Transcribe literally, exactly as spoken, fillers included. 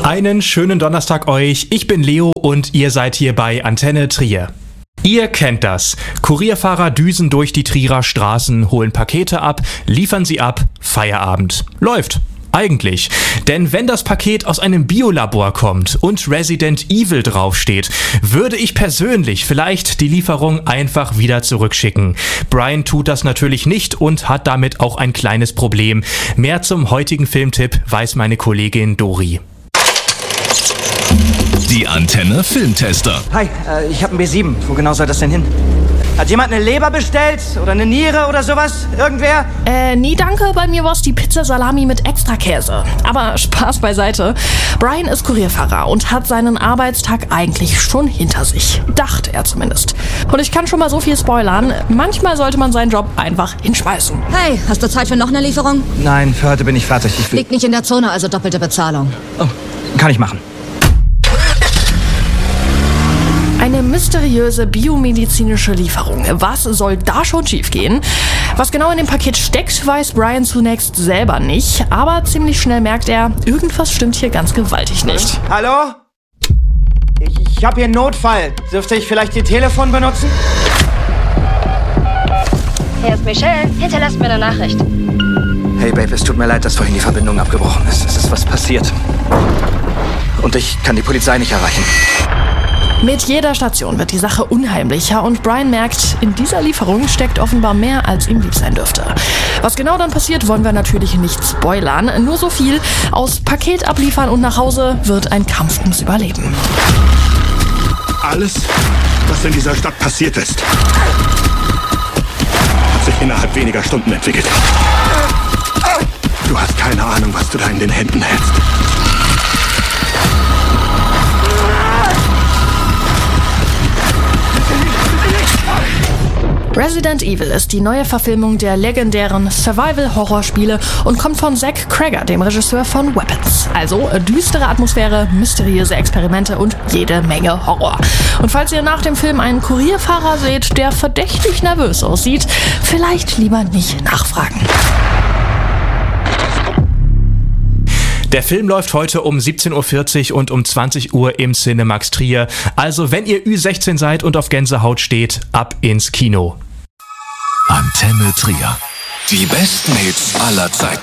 Einen schönen Donnerstag euch, ich bin Leo und ihr seid hier bei Antenne Trier. Ihr kennt das. Kurierfahrer düsen durch die Trierer Straßen, holen Pakete ab, liefern sie ab, Feierabend. Läuft. Eigentlich. Denn wenn das Paket aus einem Biolabor kommt und Resident Evil draufsteht, würde ich persönlich vielleicht die Lieferung einfach wieder zurückschicken. Brian tut das natürlich nicht und hat damit auch ein kleines Problem. Mehr zum heutigen Filmtipp weiß meine Kollegin Dori. Die Antenne Filmtester. Hi, äh, ich habe einen B sieben. Wo genau soll das denn hin? Hat jemand eine Leber bestellt? Oder eine Niere oder sowas? Irgendwer? Äh, nee, danke. Bei mir war's die Pizza Salami mit Extrakäse. Aber Spaß beiseite. Brian ist Kurierfahrer und hat seinen Arbeitstag eigentlich schon hinter sich. Dachte er zumindest. Und ich kann schon mal so viel spoilern. Manchmal sollte man seinen Job einfach hinschmeißen. Hey, hast du Zeit für noch eine Lieferung? Nein, für heute bin ich fertig. Ich will... Liegt nicht in der Zone, also doppelte Bezahlung. Oh, kann ich machen. Eine mysteriöse biomedizinische Lieferung. Was soll da schon schiefgehen? Was genau in dem Paket steckt, weiß Brian zunächst selber nicht. Aber ziemlich schnell merkt er, irgendwas stimmt hier ganz gewaltig nicht. Hallo? Ich, ich habe hier einen Notfall. Dürfte ich vielleicht Ihr Telefon benutzen? Hier ist Michelle. Hinterlasst mir eine Nachricht. Hey Babe, es tut mir leid, dass vorhin die Verbindung abgebrochen ist. Es ist was passiert. Und ich kann die Polizei nicht erreichen. Mit jeder Station wird die Sache unheimlicher und Brian merkt, in dieser Lieferung steckt offenbar mehr, als ihm lieb sein dürfte. Was genau dann passiert, wollen wir natürlich nicht spoilern. Nur so viel, aus Paket abliefern und nach Hause wird ein Kampf ums Überleben. Alles, was in dieser Stadt passiert ist, hat sich innerhalb weniger Stunden entwickelt. Du hast keine Ahnung, was du da in den Händen hältst. Resident Evil ist die neue Verfilmung der legendären Survival-Horror-Spiele und kommt von Zach Cregger, dem Regisseur von Weapons. Also düstere Atmosphäre, mysteriöse Experimente und jede Menge Horror. Und falls ihr nach dem Film einen Kurierfahrer seht, der verdächtig nervös aussieht, vielleicht lieber nicht nachfragen. Der Film läuft heute um siebzehn Uhr vierzig und um zwanzig Uhr im Cinemax Trier. Also wenn ihr Ü sechzehn seid und auf Gänsehaut steht, ab ins Kino. Antenne Trier. Die besten Hits aller Zeiten.